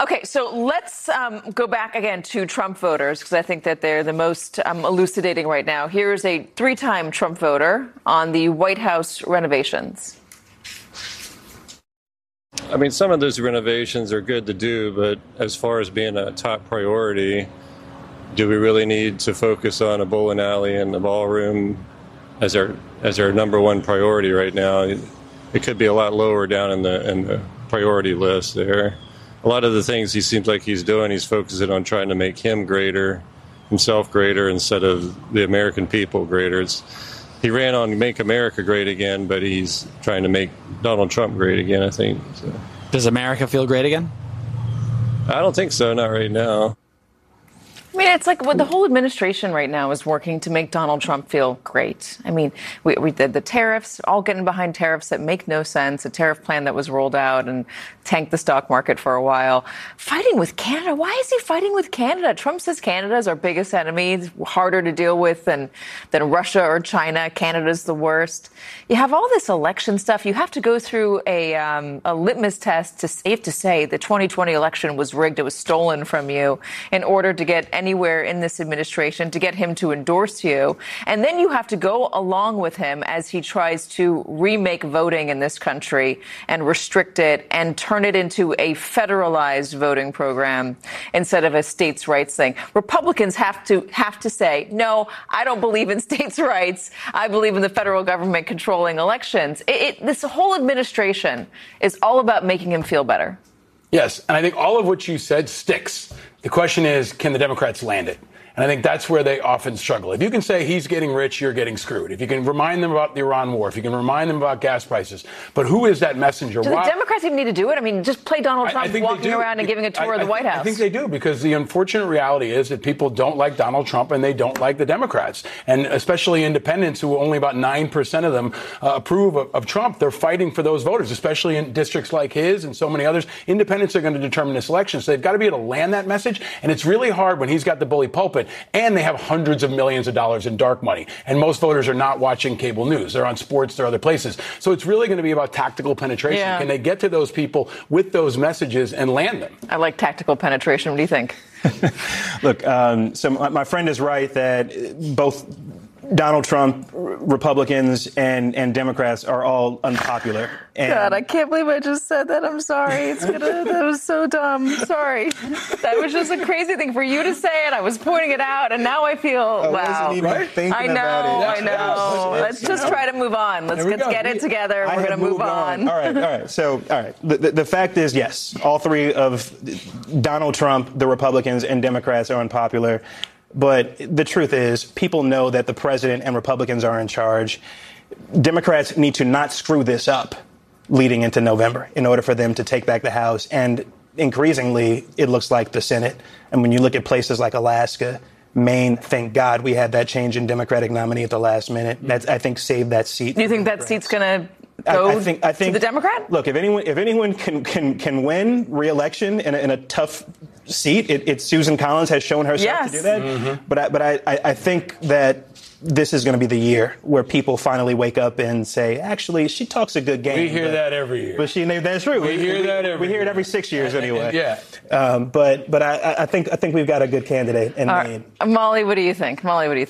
Okay, so let's go back again to Trump voters, because I think that they're the most elucidating right now. Here's a 3-time Trump voter on the White House renovations. I mean, some of those renovations are good to do, but as far as being a top priority, do we really need to focus on a bowling alley and the ballroom as our number one priority right now? It could be a lot lower down in the priority list there. A lot of the things he seems like he's doing, he's focusing on trying to make himself greater instead of the American people greater. He ran on Make America Great Again, but he's trying to make Donald Trump great again, I think. So. Does America feel great again? I don't think so, not right now. I mean, it's like the whole administration right now is working to make Donald Trump feel great. I mean, we did the tariffs, all getting behind tariffs that make no sense, a tariff plan that was rolled out and tanked the stock market for a while. Fighting with Canada. Why is he fighting with Canada? Trump says Canada is our biggest enemy. It's harder to deal with than Russia or China. Canada's the worst. You have all this election stuff. You have to go through a litmus test to safe to say the 2020 election was rigged. It was stolen from you in order to get anywhere in this administration, to get him to endorse you. And then you have to go along with him as he tries to remake voting in this country and restrict it and turn it into a federalized voting program instead of a states' rights thing. Republicans have to say, no, I don't believe in states' rights. I believe in the federal government controlling elections. This whole administration is all about making him feel better. Yes, and I think all of what you said sticks. The question is, can the Democrats land it? And I think that's where they often struggle. If you can say he's getting rich, you're getting screwed. If you can remind them about the Iran war, if you can remind them about gas prices. But who is that messenger? Do the Democrats even need to do it? I mean, just play Donald Trump walking around and giving a tour of the White House. I think they do, because the unfortunate reality is that people don't like Donald Trump and they don't like the Democrats. And especially independents, who only about 9% of them approve of Trump. They're fighting for those voters, especially in districts like his and so many others. Independents are going to determine this election. So they've got to be able to land that message. And it's really hard when he's got the bully pulpit and they have hundreds of millions of dollars in dark money. And most voters are not watching cable news. They're on sports, they're other places. So it's really going to be about tactical penetration. Yeah. Can they get to those people with those messages and land them? I like tactical penetration. What do you think? Look, so my friend is right that both Donald Trump, Republicans, and Democrats are all unpopular. And God, I can't believe I just said that. I'm sorry. That was so dumb. Sorry. That was just a crazy thing for you to say, and I was pointing it out, and now I feel, wow. Wasn't even thinking about it. I know. Let's just try to move on. Let's get it together. We're going to move on. All right. So, the fact is, yes, all three of Donald Trump, the Republicans, and Democrats are unpopular. But the truth is, people know that the president and Republicans are in charge. Democrats need to not screw this up leading into November in order for them to take back the House. And increasingly, it looks like the Senate. And when you look at places like Alaska, Maine, thank God we had that change in Democratic nominee at the last minute. That's, I think, saved that seat. Do you think that seat's going to go to the Democrat? Look, if anyone can win re-election in a tough seat, it's Susan Collins has shown herself to do that. Mm-hmm. But I think that this is going to be the year where people finally wake up and say, actually, she talks a good game. We hear that every year. But that's true. We hear that every year. We hear it every 6 years anyway. Yeah. But I think we've got a good candidate in Maine. Molly, what do you think?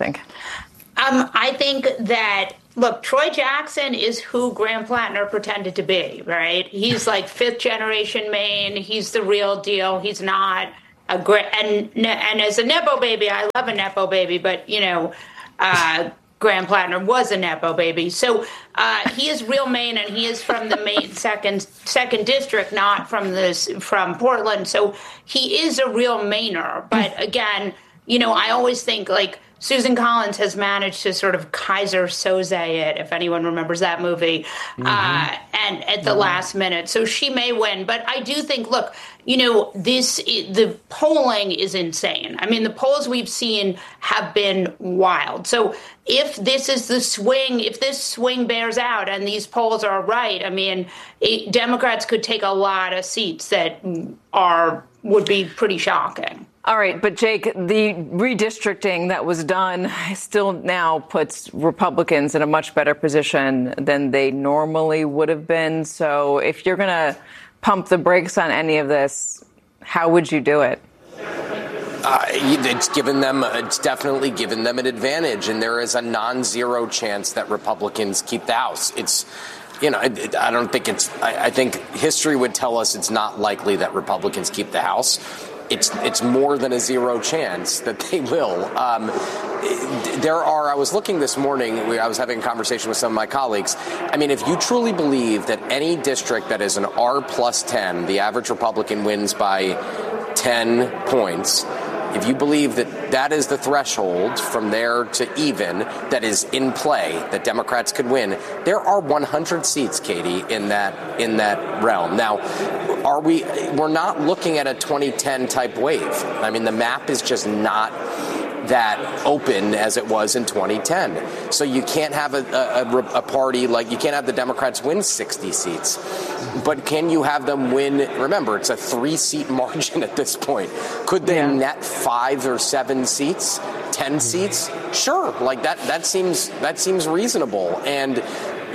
I think that, look, Troy Jackson is who Graham Plattner pretended to be, right? He's like fifth generation Maine. He's the real deal. He's not a great, and as a Nepo baby, I love a Nepo baby, but Graham Plattner was a Nepo baby. So he is real Maine, and he is from the Maine second district, not from Portland. So he is a real Mainer. But again, I always think like Susan Collins has managed to sort of Kaiser Soze it, if anyone remembers that movie, and at the last minute. So she may win. But I do think, look, the polling is insane. I mean, the polls we've seen have been wild. So if this is if this swing bears out and these polls are right, I mean, Democrats could take a lot of seats that would be pretty shocking. All right, but Jake, the redistricting that was done still now puts Republicans in a much better position than they normally would have been. So if you're going to pump the brakes on any of this, how would you do it? It's definitely given them an advantage, and there is a non-zero chance that Republicans keep the House. I think history would tell us it's not likely that Republicans keep the House. It's more than a zero chance that they will. I was looking this morning, I was having a conversation with some of my colleagues. I mean, if you truly believe that any district that is an R plus 10, the average Republican wins by 10 points, if you believe that that is the threshold from there to even that is in play, that Democrats could win, there are 100 seats, Katie, in that realm. Now, we're not looking at a 2010 type wave. I mean, the map is just not that open as it was in 2010. So you can't have a party like, you can't have the Democrats win 60 seats. But can you have them win? Remember, it's a 3-seat margin at this point. Could they net 5 or 7 seats, 10 seats? Sure. Like that seems reasonable. And,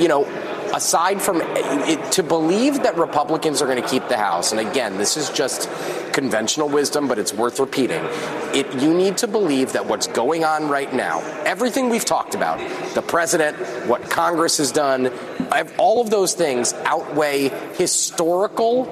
aside from it, to believe that Republicans are going to keep the House, and again, this is just conventional wisdom, but it's worth repeating. You need to believe that what's going on right now, everything we've talked about, the president, what Congress has done, all of those things outweigh historical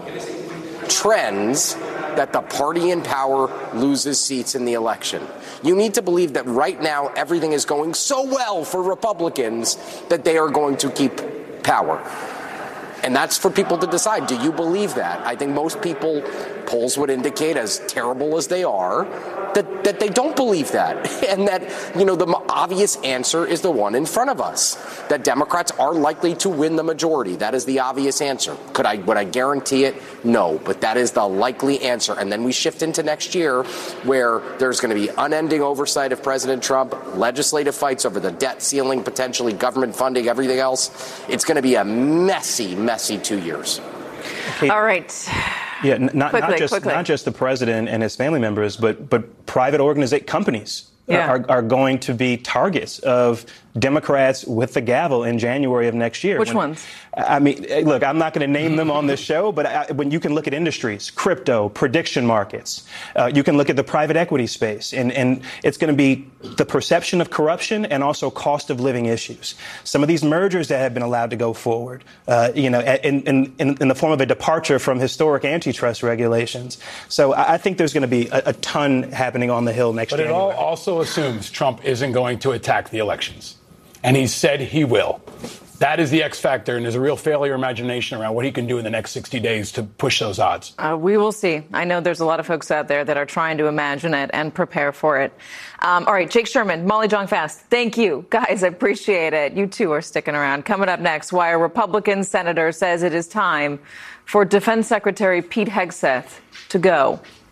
trends that the party in power loses seats in the election. You need to believe that right now everything is going so well for Republicans that they are going to keep power. And that's for people to decide. Do you believe that? I think most people, polls would indicate, as terrible as they are, that they don't believe that. And that, the obvious answer is the one in front of us, that Democrats are likely to win the majority. That is the obvious answer. Would I guarantee it? No, but that is the likely answer. And then we shift into next year where there's going to be unending oversight of President Trump, legislative fights over the debt ceiling, potentially government funding, everything else. It's going to be a messy 2 years. Okay. All right. Yeah, not just the president and his family members, but private companies are going to be targets of Democrats with the gavel in January of next year. Which ones? I mean, look, I'm not going to name them on this show, but when you can look at industries, crypto, prediction markets, you can look at the private equity space, and it's going to be the perception of corruption and also cost of living issues. Some of these mergers that have been allowed to go forward, in the form of a departure from historic antitrust regulations. So I think there's going to be a ton happening on the Hill next year. But it all also assumes Trump isn't going to attack the elections. And he said he will. That is the X factor, and there's a real failure imagination around what he can do in the next 60 days to push those odds. We will see. I know there's a lot of folks out there that are trying to imagine it and prepare for it. All right, Jake Sherman, Molly Jong-Fast, thank you. Guys, I appreciate it. You two are sticking around. Coming up next, why a Republican senator says it is time for Defense Secretary Pete Hegseth to go.